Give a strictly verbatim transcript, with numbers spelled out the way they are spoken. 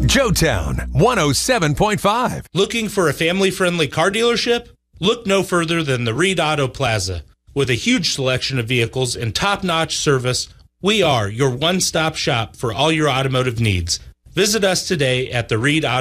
Joetown one oh seven point five. Looking for a family-friendly car dealership? Look no further than the Reed Auto Plaza. With a huge selection of vehicles and top-notch service, we are your one-stop shop for all your automotive needs. Visit us today at the Reed Auto